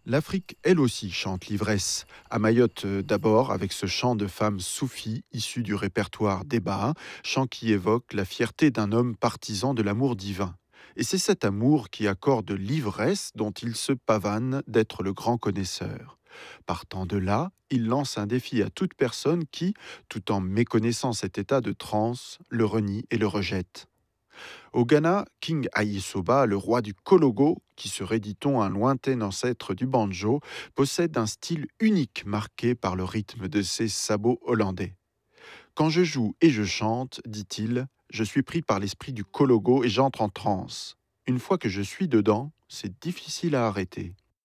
L'Afrique, elle aussi, chante l'ivresse. À Mayotte, d'abord, avec ce chant de femme soufie issu du répertoire d'Eba, chant qui évoque la fierté d'un homme partisan de l'amour divin. Et c'est cet amour qui accorde l'ivresse dont il se pavane d'être le grand connaisseur. Partant de là, il lance un défi à toute personne qui, tout en méconnaissant cet état de transe, le renie et le rejette. Au Ghana, King Aïssoba, le roi du Kologo, qui serait, dit-on, un lointain ancêtre du banjo, possède un style unique marqué par le rythme de ses sabots hollandais. Quand je joue et je chante, dit-il, je suis pris par l'esprit du Kologo et j'entre en transe. Une fois que je suis dedans, c'est difficile à arrêter.